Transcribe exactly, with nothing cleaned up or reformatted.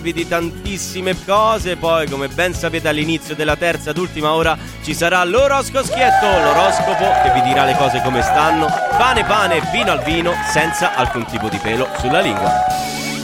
di tantissime cose. Poi, come ben sapete, all'inizio della terza ed ultima ora ci sarà l'oroscoschietto, l'oroscopo che vi dirà le cose come stanno. Pane pane, vino al vino, senza alcun tipo di pelo sulla lingua.